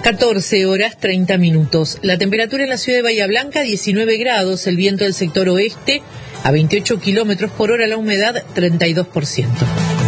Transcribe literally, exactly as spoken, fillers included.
catorce horas treinta minutos. La temperatura en la ciudad de Bahía Blanca, diecinueve grados. El viento del sector oeste a veintiocho kilómetros por hora. La humedad, treinta y dos por ciento.